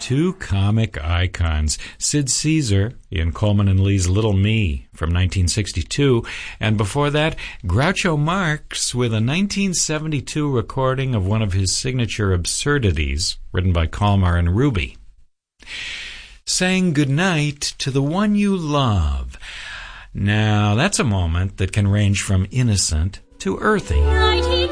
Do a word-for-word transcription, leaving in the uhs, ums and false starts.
two comic icons, Sid Caesar in Coleman and Lee's Little Me from nineteen sixty-two, and before that, Groucho Marx with a nineteen seventy-two recording of one of his signature absurdities, written by Kalmar and Ruby. Saying goodnight to the one you love. Now, that's a moment that can range from innocent to earthy.